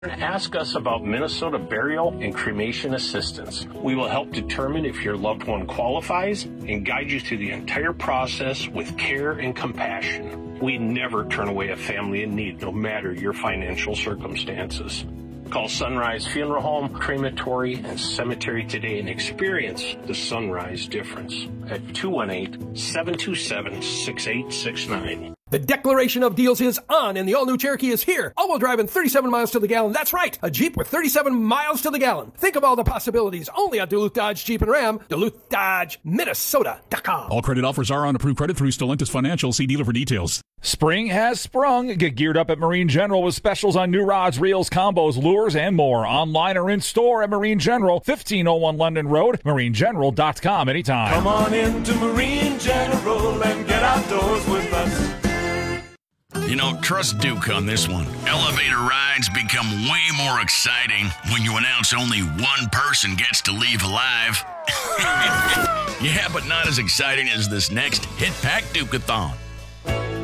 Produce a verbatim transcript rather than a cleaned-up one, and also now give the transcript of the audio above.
Ask us about Minnesota burial and cremation assistance. We will help determine if your loved one qualifies and guide you through the entire process with care and compassion. We never turn away a family in need, no matter your financial circumstances. Call Sunrise Funeral Home, Crematory, and Cemetery today and experience the Sunrise difference at two one eight, seven two seven, six eight six nine. The declaration of deals is on, and the all-new Cherokee is here. All-wheel drive and thirty-seven miles to the gallon. That's right, a Jeep with thirty-seven miles to the gallon. Think of all the possibilities. Only on Duluth Dodge Jeep and Ram. Duluth Dodge Minnesota dot com. All credit offers are on approved credit through Stellantis Financial. See dealer for details. Spring has sprung. Get geared up at Marine General with specials on new rods, reels, combos, lures, and more. Online or in store at Marine General, fifteen oh one London Road, marine general dot com anytime. Come on into Marine General and get outdoors with us. You know, trust Duke on this one. Elevator rides become way more exciting when you announce only one person gets to leave alive. Yeah, but not as exciting as this next Hit Pack Duke-a-thon.